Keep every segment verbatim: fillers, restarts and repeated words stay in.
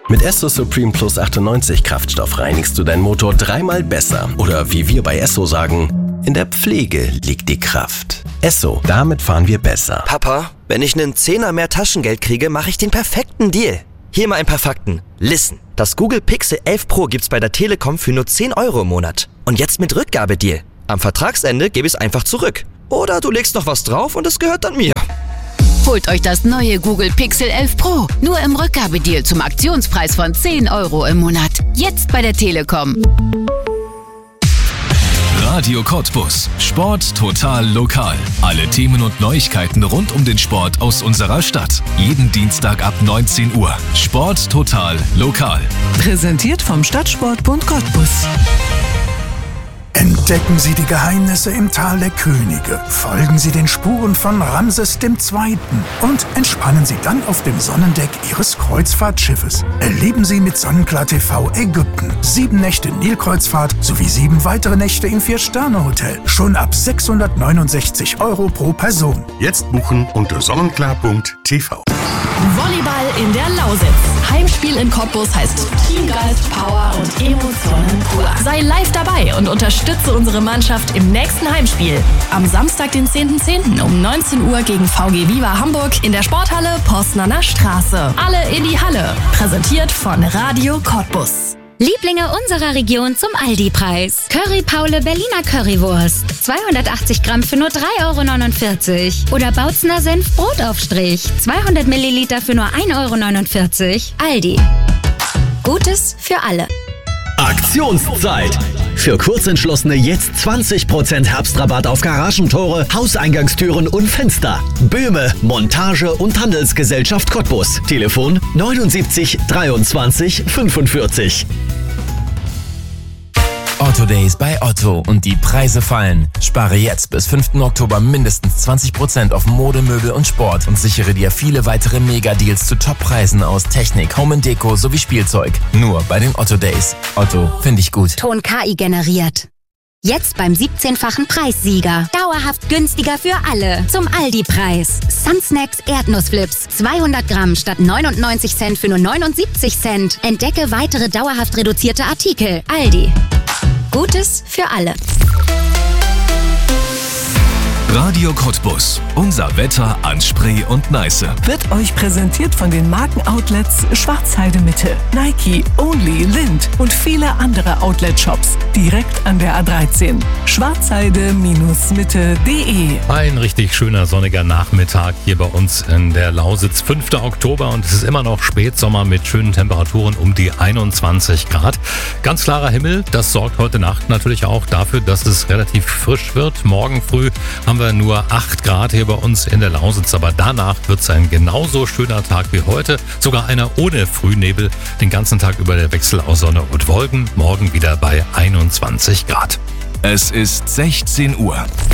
Mit Esso Supreme Plus achtundneunzig Kraftstoff reinigst du deinen Motor dreimal besser. Oder wie wir bei Esso sagen, in der Pflege liegt die Kraft. Esso, damit fahren wir besser. Papa, wenn ich einen Zehner mehr Taschengeld kriege, mache ich den perfekten Deal. Hier mal ein paar Fakten. Listen, das Google Pixel elf Pro gibt's bei der Telekom für nur zehn Euro im Monat. Und jetzt mit Rückgabedeal. Am Vertragsende gebe ich es einfach zurück. Oder du legst noch was drauf und es gehört dann mir. Holt euch das neue Google Pixel elf Pro. Nur im Rückgabedeal zum Aktionspreis von zehn Euro im Monat. Jetzt bei der Telekom. Radio Cottbus. Sport total lokal. Alle Themen und Neuigkeiten rund um den Sport aus unserer Stadt. Jeden Dienstag ab neunzehn Uhr. Sport total lokal. Präsentiert vom Stadtsportbund Cottbus. Entdecken Sie die Geheimnisse im Tal der Könige, folgen Sie den Spuren von Ramses der Zweite. und entspannen Sie dann auf dem Sonnendeck Ihres Kreuzfahrtschiffes. Erleben Sie mit Sonnenklar T V Ägypten, sieben Nächte Nilkreuzfahrt sowie sieben weitere Nächte im Vier-Sterne-Hotel. Schon ab sechshundertneunundsechzig Euro pro Person. Jetzt buchen unter sonnenklar punkt t v. Volleyball in der Lausitz. Heimspiel in Cottbus heißt Teamgeist, Power und Emotionen pur. Sei live dabei und unterstütze unsere Mannschaft im nächsten Heimspiel. Am Samstag, den zehnten zehnten um neunzehn Uhr gegen V G Viva Hamburg in der Sporthalle Postnerner Straße. Alle in die Halle. Präsentiert von Radio Cottbus. Lieblinge unserer Region zum Aldi-Preis. Curry Paule Berliner Currywurst. zweihundertachtzig Gramm für nur drei Euro neunundvierzig. Oder Bautzner Senf Brotaufstrich. zweihundert Milliliter für nur ein Euro neunundvierzig. Aldi. Gutes für alle. Aktionszeit! Für Kurzentschlossene jetzt zwanzig Prozent Herbstrabatt auf Garagentore, Hauseingangstüren und Fenster. Böhme, Montage und Handelsgesellschaft Cottbus. Telefon neunundsiebzig dreiundzwanzig fünfundvierzig. Otto Days bei Otto und die Preise fallen. Spare jetzt bis fünften Oktober mindestens zwanzig Prozent auf Mode, Möbel und Sport und sichere dir viele weitere Megadeals zu Toppreisen aus Technik, Home and Deko sowie Spielzeug. Nur bei den Otto Days. Otto, finde ich gut. Ton K I generiert. Jetzt beim siebzehnfachen Preissieger. Dauerhaft günstiger für alle. Zum Aldi-Preis. Sunsnacks Erdnussflips. zweihundert Gramm statt neunundneunzig Cent für nur neunundsiebzig Cent. Entdecke weitere dauerhaft reduzierte Artikel. Aldi. Gutes für alle. Radio Cottbus. Unser Wetter an Spree und Neiße. Wird euch präsentiert von den Markenoutlets Schwarzheide Mitte, Nike, Only, Lind und viele andere Outlet-Shops. Direkt an der A dreizehn. schwarzheide Mitte punkt de. Ein richtig schöner sonniger Nachmittag hier bei uns in der Lausitz. fünfter Oktober und es ist immer noch Spätsommer mit schönen Temperaturen um die einundzwanzig Grad. Ganz klarer Himmel, das sorgt heute Nacht natürlich auch dafür, dass es relativ frisch wird. Morgen früh haben wir nur acht Grad hier bei uns in der Lausitz, aber danach wird es ein genauso schöner Tag wie heute. Sogar einer ohne Frühnebel, den ganzen Tag über der Wechsel aus Sonne und Wolken. Morgen wieder bei einundzwanzig Grad. Es ist sechzehn Uhr.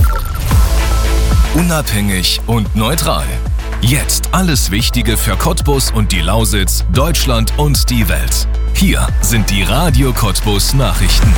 Unabhängig und neutral. Jetzt alles Wichtige für Cottbus und die Lausitz, Deutschland und die Welt. Hier sind die Radio Cottbus Nachrichten.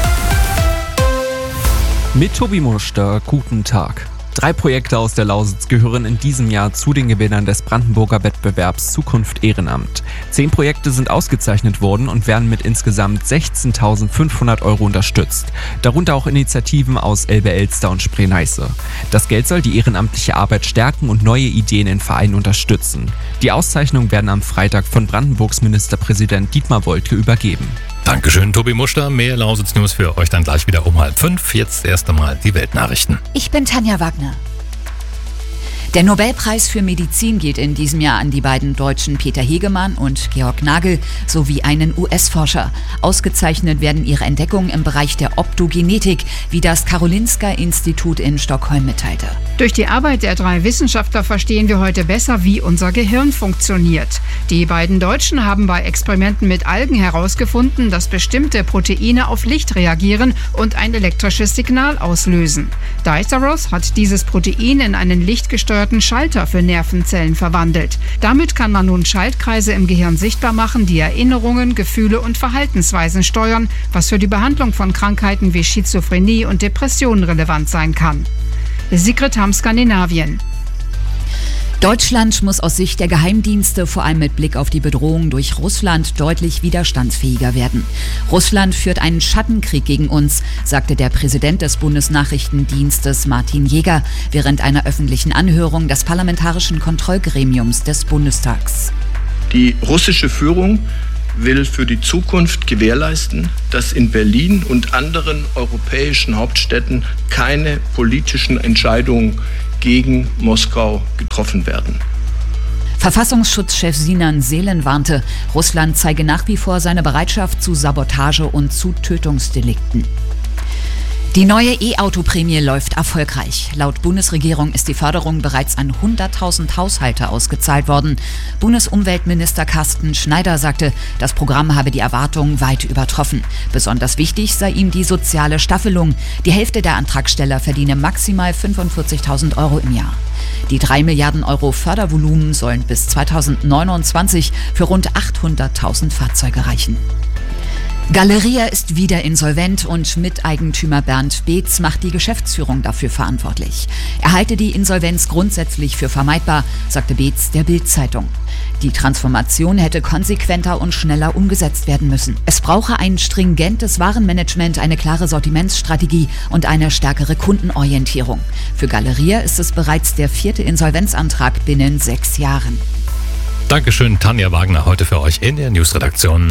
Mit Tobi Muster, guten Tag. Drei Projekte aus der Lausitz gehören in diesem Jahr zu den Gewinnern des Brandenburger Wettbewerbs Zukunft Ehrenamt. Zehn Projekte sind ausgezeichnet worden und werden mit insgesamt sechzehntausendfünfhundert Euro unterstützt. Darunter auch Initiativen aus Elbe-Elster und Spree-Neiße. Das Geld soll die ehrenamtliche Arbeit stärken und neue Ideen in Vereinen unterstützen. Die Auszeichnungen werden am Freitag von Brandenburgs Ministerpräsident Dietmar Woidke übergeben. Dankeschön, Tobi Muster. Mehr Lausitz-News für euch dann gleich wieder um halb fünf. Jetzt erst einmal die Weltnachrichten. Ich bin Tanja Wagner. Der Nobelpreis für Medizin geht in diesem Jahr an die beiden Deutschen Peter Hegemann und Georg Nagel sowie einen U S-Forscher. Ausgezeichnet werden ihre Entdeckungen im Bereich der Optogenetik, wie das Karolinska-Institut in Stockholm mitteilte. Durch die Arbeit der drei Wissenschaftler verstehen wir heute besser, wie unser Gehirn funktioniert. Die beiden Deutschen haben bei Experimenten mit Algen herausgefunden, dass bestimmte Proteine auf Licht reagieren und ein elektrisches Signal auslösen. Diceros hat dieses Protein in einen lichtgesteuerten Schalter für Nervenzellen verwandelt. Damit kann man nun Schaltkreise im Gehirn sichtbar machen, die Erinnerungen, Gefühle und Verhaltensweisen steuern, was für die Behandlung von Krankheiten wie Schizophrenie und Depressionen relevant sein kann. Sigrid Hamm, Skandinavien. Deutschland muss aus Sicht der Geheimdienste vor allem mit Blick auf die Bedrohung durch Russland deutlich widerstandsfähiger werden. Russland führt einen Schattenkrieg gegen uns, sagte der Präsident des Bundesnachrichtendienstes Martin Jäger während einer öffentlichen Anhörung des Parlamentarischen Kontrollgremiums des Bundestags. Die russische Führung will für die Zukunft gewährleisten, dass in Berlin und anderen europäischen Hauptstädten keine politischen Entscheidungen gegen Moskau getroffen werden. Verfassungsschutzchef Sinan Seelen warnte, Russland zeige nach wie vor seine Bereitschaft zu Sabotage und zu Tötungsdelikten. Die neue E-Auto-Prämie läuft erfolgreich. Laut Bundesregierung ist die Förderung bereits an hunderttausend Haushalte ausgezahlt worden. Bundesumweltminister Carsten Schneider sagte, das Programm habe die Erwartungen weit übertroffen. Besonders wichtig sei ihm die soziale Staffelung. Die Hälfte der Antragsteller verdiene maximal fünfundvierzigtausend Euro im Jahr. Die drei Milliarden Euro Fördervolumen sollen bis zweitausendneunundzwanzig für rund achthunderttausend Fahrzeuge reichen. Galeria ist wieder insolvent und Miteigentümer Bernd Beetz macht die Geschäftsführung dafür verantwortlich. Er halte die Insolvenz grundsätzlich für vermeidbar, sagte Beetz der Bild-Zeitung. Die Transformation hätte konsequenter und schneller umgesetzt werden müssen. Es brauche ein stringentes Warenmanagement, eine klare Sortimentsstrategie und eine stärkere Kundenorientierung. Für Galeria ist es bereits der vierte Insolvenzantrag binnen sechs Jahren. Dankeschön, Tanja Wagner, heute für euch in der Newsredaktion.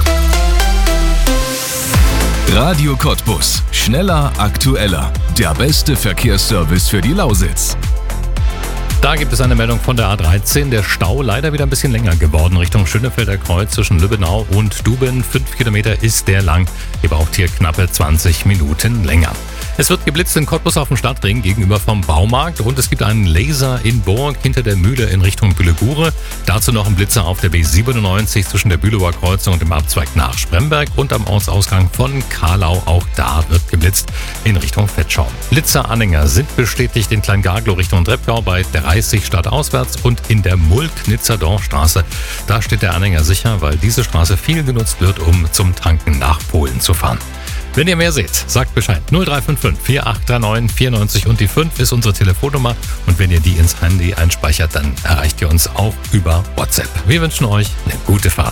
Radio Cottbus. Schneller, aktueller. Der beste Verkehrsservice für die Lausitz. Da gibt es eine Meldung von der A dreizehn. Der Stau leider wieder ein bisschen länger geworden Richtung Schönefelder Kreuz zwischen Lübbenau und Duben. Fünf Kilometer ist der lang. Ihr braucht hier knappe zwanzig Minuten länger. Es wird geblitzt in Cottbus auf dem Stadtring gegenüber vom Baumarkt und es gibt einen Laser in Burg hinter der Mühle in Richtung Bühlegure. Dazu noch ein Blitzer auf der B siebenundneunzig zwischen der Bühlower Kreuzung und dem Abzweig nach Spremberg und am Ortsausgang von Karlau. Auch da wird geblitzt in Richtung Vetschau. Blitzeranhänger sind bestätigt in Kleingaglow Richtung Treppgau bei dreißig stadtauswärts und in der Mulk-Nizza-Dorfstraße. Da steht der Anhänger sicher, weil diese Straße viel genutzt wird, um zum Tanken nach Polen zu fahren. Wenn ihr mehr seht, sagt Bescheid. null drei fünf fünf vier acht drei neun vier neun und die fünf ist unsere Telefonnummer. Und wenn ihr die ins Handy einspeichert, dann erreicht ihr uns auch über WhatsApp. Wir wünschen euch eine gute Fahrt.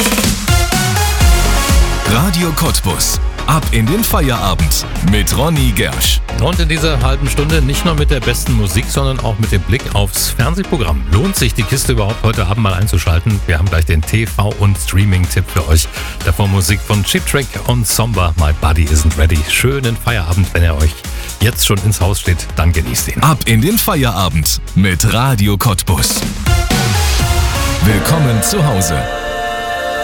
Radio Cottbus. Ab in den Feierabend mit Ronny Gersch. Und in dieser halben Stunde nicht nur mit der besten Musik, sondern auch mit dem Blick aufs Fernsehprogramm. Lohnt sich die Kiste überhaupt heute Abend mal einzuschalten? Wir haben gleich den T V- und Streaming-Tipp für euch. Davor Musik von Cheap Trick und Somber, My Body Isn't Ready. Schönen Feierabend, wenn er euch jetzt schon ins Haus steht, dann genießt ihn. Ab in den Feierabend mit Radio Cottbus. Willkommen zu Hause.